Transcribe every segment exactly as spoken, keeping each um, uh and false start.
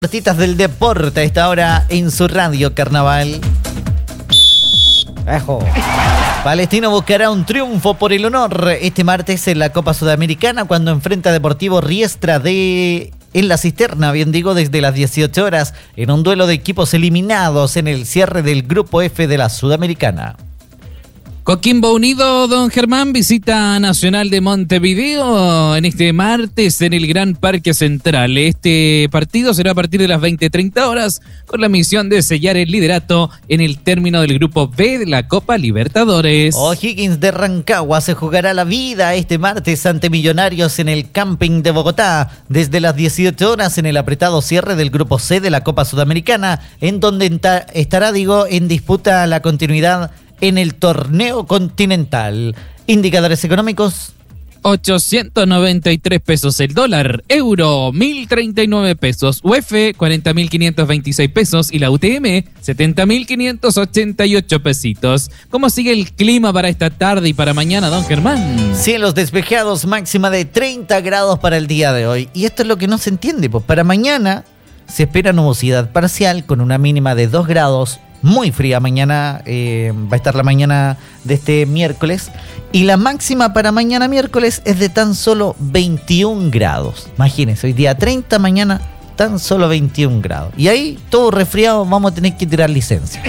Artistas del deporte a esta hora en su radio Carnaval. Ejo. Palestino buscará un triunfo por el honor este martes en la Copa Sudamericana cuando enfrenta a Deportivo Riestra de en la Cisterna, bien digo, desde las dieciocho horas en un duelo de equipos eliminados en el cierre del Grupo F de la Sudamericana. Coquimbo Unido, don Germán, visita Nacional de Montevideo en este martes en el Gran Parque Central. Este partido será a partir de las veinte treinta horas con la misión de sellar el liderato en el término del Grupo B de la Copa Libertadores. O'Higgins de Rancagua se jugará la vida este martes ante Millonarios en el Camping de Bogotá desde las dieciocho horas en el apretado cierre del Grupo C de la Copa Sudamericana, en donde estará, digo, en disputa la continuidad en el torneo continental. Indicadores económicos: ochocientos noventa y tres pesos el dólar, euro mil treinta y nueve pesos, U F cuarenta mil quinientos veintiséis pesos y la U T M setenta mil quinientos ochenta y ocho pesitos. ¿Cómo sigue el clima para esta tarde y para mañana, don Germán? Cielos despejados, máxima de treinta grados para el día de hoy. Y esto es lo que no se entiende, pues para mañana se espera nubosidad parcial con una mínima de dos grados. Muy fría mañana, eh, va a estar la mañana de este miércoles. Y la máxima para mañana miércoles es de tan solo veintiún grados. Imagínense, hoy día treinta, mañana tan solo veintiún grados. Y ahí, todo resfriado, vamos a tener que tirar licencia.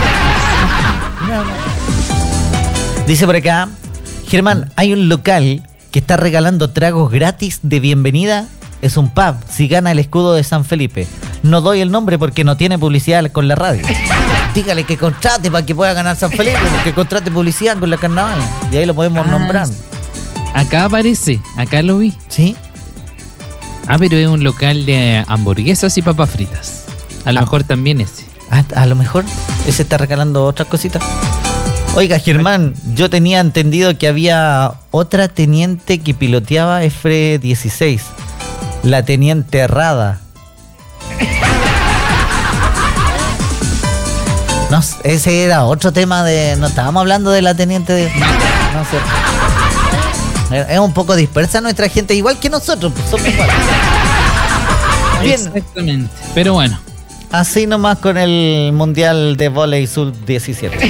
Dice por acá, Germán, hay un local que está regalando tragos gratis de bienvenida. Es un pub, si gana el escudo de San Felipe. No doy el nombre porque no tiene publicidad con la radio. Dígale que contrate para que pueda ganar San Felipe, que contrate publicidad con la Carnaval. Y ahí lo podemos ah, nombrar. Acá aparece, acá lo vi. ¿Sí? Ah, pero es un local de hamburguesas y papas fritas. A lo ah. mejor también ese. Ah, a lo mejor ese está regalando otras cositas. Oiga, Germán, yo tenía entendido que había otra teniente que piloteaba F dieciséis. La teniente Errada. No, ese era otro tema de... No estábamos hablando de la teniente de... No, no sé. Es un poco dispersa nuestra gente, igual que nosotros, pues somos iguales. Bien. Exactamente, pero bueno. Así nomás con el Mundial de Vóley sub diecisiete.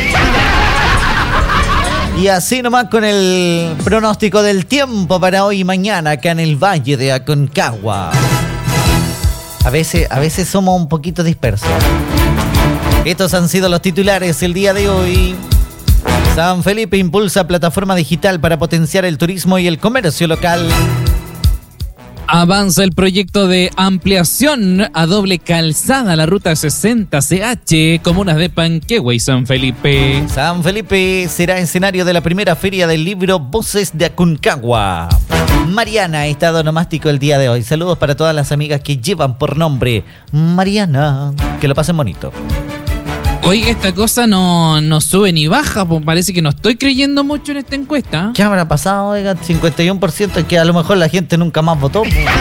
Y así nomás con el pronóstico del tiempo para hoy y mañana acá en el Valle de Aconcagua. A veces, a veces somos un poquito dispersos. Estos han sido los titulares el día de hoy. San Felipe impulsa plataforma digital para potenciar el turismo y el comercio local. Avanza el proyecto de ampliación a doble calzada a la ruta sesenta C H, comunas de Panquehue y San Felipe. San Felipe será escenario de la primera feria del libro Voces de Aconcagua. Mariana, estado nomástico el día de hoy. Saludos para todas las amigas que llevan por nombre Mariana. Que lo pasen bonito. Oye, esta cosa no, no sube ni baja, pues parece que no estoy creyendo mucho en esta encuesta. ¿Qué habrá pasado? Oiga, cincuenta y uno por ciento, que a lo mejor la gente nunca más votó.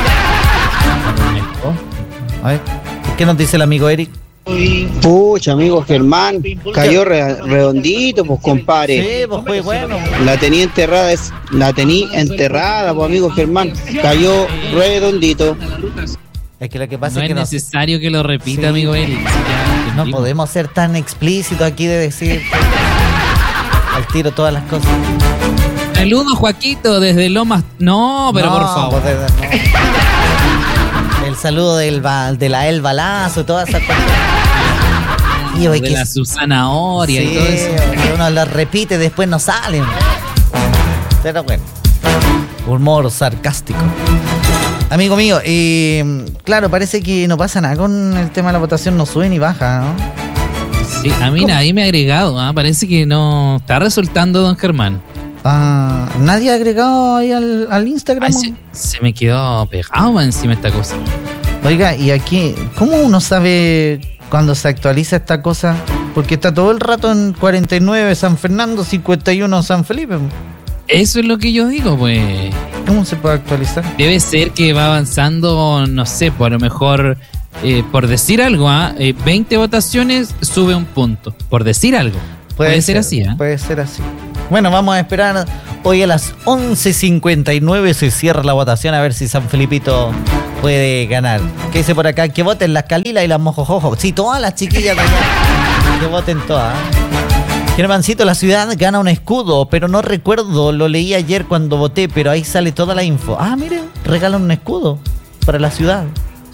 A ver, ¿qué nos dice el amigo Eric? Pucha, amigo Germán, cayó re, redondito, pues compadre. Sí, pues fue bueno. La tenía enterrada, es, la tenía enterrada, pues amigo Germán, cayó redondito. Es que lo que pasa no es que es necesario no... que lo repita, sí, amigo Eric. No podemos ser tan explícitos aquí de decir al tiro todas las cosas. Saludos, Joaquito, desde Lomas. No, pero no, por favor. Pues, no. El saludo del de la El Balazo y todas esas cosas. Y de que la Susana Oria, sí, y todo eso. Que uno las repite, después no salen. Pero bueno, humor sarcástico. Amigo mío, eh, claro, parece que no pasa nada con el tema de la votación, no sube ni baja, ¿no? Sí, a mí ¿cómo? Nadie me ha agregado, ¿eh? Parece que no está resultando, don Germán. Ah, ¿nadie ha agregado ahí al, al Instagram? Ay, se, se me quedó pegado encima esta cosa. Oiga, y aquí, ¿cómo uno sabe cuando se actualiza esta cosa? Porque está todo el rato en cuarenta y nueve San Fernando, cincuenta y uno San Felipe. Eso es lo que yo digo, pues. ¿Cómo se puede actualizar? Debe ser que va avanzando, no sé, por lo mejor, eh, por decir algo, ¿eh? veinte votaciones sube un punto, por decir algo. Puede, puede ser, ser así, ¿eh? Puede ser así. Bueno, vamos a esperar. Hoy a las once cincuenta y nueve se cierra la votación, a ver si San Felipito puede ganar. ¿Qué dice por acá? Que voten las Calilas y las Mojojojo. Sí, todas las chiquillas de acá. Que voten todas. Germancito, la ciudad gana un escudo, pero no recuerdo, lo leí ayer cuando voté, pero ahí sale toda la info. Ah, mire, regalan un escudo para la ciudad.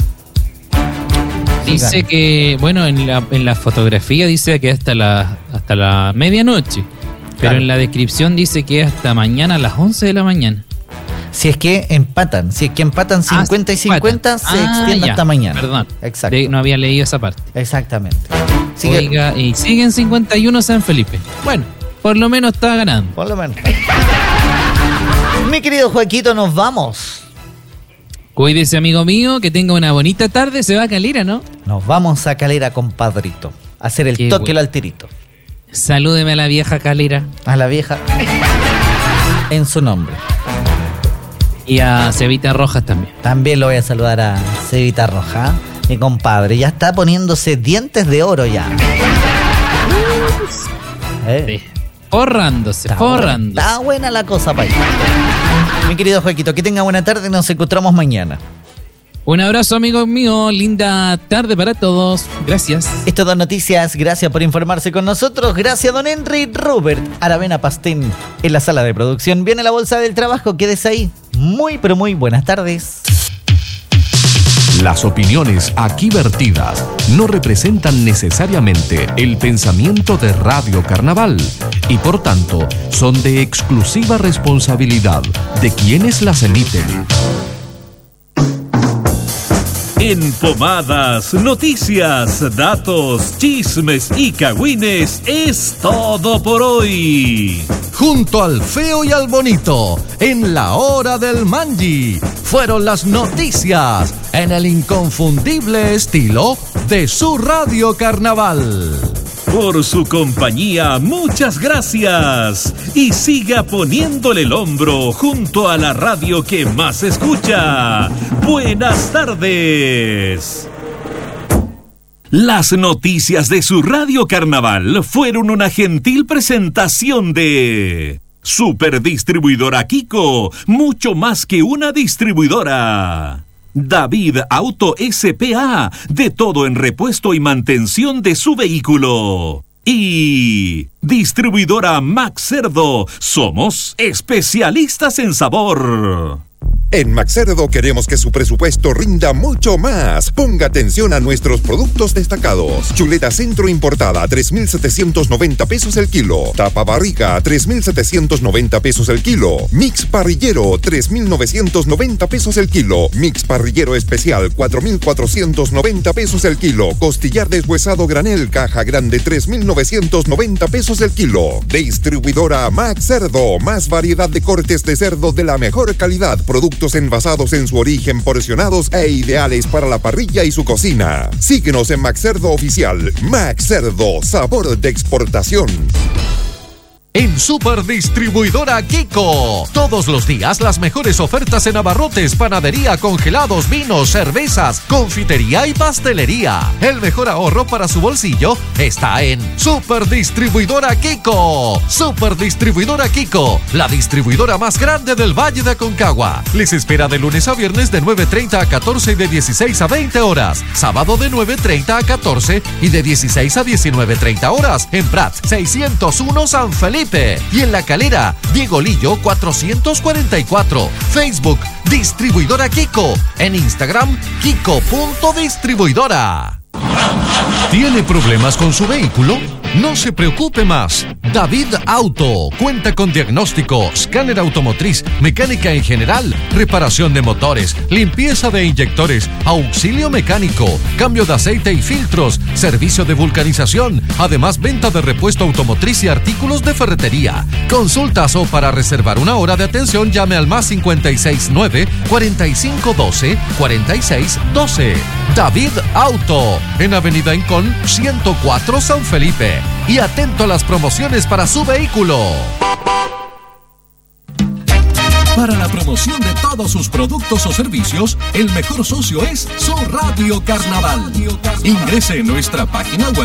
Dice sí, que, bueno, en la, en la fotografía dice que hasta la, hasta la medianoche, pero claro, en la descripción dice que hasta mañana a las once de la mañana. Si es que empatan, si es que empatan cincuenta ah, y cincuenta, se ah, extiende ya, hasta mañana. Perdón, exacto. De, no había leído esa parte. Exactamente. Sigue. Oiga, y siguen cincuenta y uno San Felipe. Bueno, por lo menos está ganando. Por lo menos. Mi querido Joaquito, nos vamos. Cuídese, amigo mío, que tenga una bonita tarde. Se va a Calera, ¿no? Nos vamos a Calera, compadrito. A hacer el Qué toque bueno. al tirito. Salúdeme a la vieja Calera. A la vieja. En su nombre. Y a Cevita Rojas también. También lo voy a saludar a Cevita Rojas. Mi compadre, ya está poniéndose dientes de oro ya. ¿Eh? Sí. Forrándose, está forrándose. Buena, está buena la cosa para allá. Mi querido Joaquito, que tenga buena tarde, nos encontramos mañana. Un abrazo, amigo mío, linda tarde para todos. Gracias. Esto es Dos Noticias, gracias por informarse con nosotros. Gracias, don Henry Robert Aravena Pastén en la sala de producción. Viene la bolsa del trabajo, quédese ahí. Muy, pero muy buenas tardes. Las opiniones aquí vertidas no representan necesariamente el pensamiento de Radio Carnaval y por tanto son de exclusiva responsabilidad de quienes las emiten. En Pomadas, noticias, datos, chismes y cagüines es todo por hoy. Junto al feo y al bonito, en la hora del Manji, fueron las noticias en el inconfundible estilo de su Radio Carnaval. Por su compañía, muchas gracias. Y siga poniéndole el hombro junto a la radio que más escucha. Buenas tardes. Las noticias de su Radio Carnaval fueron una gentil presentación de Superdistribuidora Kiko, mucho más que una distribuidora. David Auto S P A, de todo en repuesto y mantención de su vehículo. Y Distribuidora Max Cerdo, somos especialistas en sabor. En Max Cerdo queremos que su presupuesto rinda mucho más. Ponga atención a nuestros productos destacados. Chuleta Centro importada, tres mil setecientos noventa pesos el kilo. Tapa barriga, tres mil setecientos noventa pesos el kilo. Mix parrillero, tres mil novecientos noventa pesos el kilo. Mix parrillero especial, cuatro mil cuatrocientos noventa pesos el kilo. Costillar deshuesado granel, caja grande, tres mil novecientos noventa pesos el kilo. Distribuidora Max Cerdo, más variedad de cortes de cerdo de la mejor calidad. Productos envasados en su origen, porcionados e ideales para la parrilla y su cocina. Síguenos en Max Cerdo Oficial. Max Cerdo, sabor de exportación. En Superdistribuidora Kiko, todos los días las mejores ofertas en abarrotes, panadería, congelados, vinos, cervezas, confitería y pastelería. El mejor ahorro para su bolsillo está en Superdistribuidora Kiko. Superdistribuidora Kiko, la distribuidora más grande del Valle de Aconcagua. Les espera de lunes a viernes de nueve treinta a catorce y de dieciséis a veinte horas. Sábado de nueve treinta a catorce y de dieciséis a diecinueve treinta horas. En Prat seiscientos uno San Felipe. Y en La Calera, Diego Lillo cuatrocientos cuarenta y cuatro. Facebook, Distribuidora Kiko. En Instagram, Kiko.distribuidora. ¿Tiene problemas con su vehículo? No se preocupe más. David Auto cuenta con diagnóstico, escáner automotriz, mecánica en general, reparación de motores, limpieza de inyectores, auxilio mecánico, cambio de aceite y filtros, servicio de vulcanización, además venta de repuesto automotriz y artículos de ferretería. Consultas o para reservar una hora de atención llame al más cincuenta y seis nueve, cuarenta y cinco doce, cuarenta y seis doce. David Auto, en Avenida Incón ciento cuatro San Felipe. Y atento a las promociones para su vehículo. Para la promoción de todos sus productos o servicios, el mejor socio es su Radio Carnaval. Ingrese en nuestra página web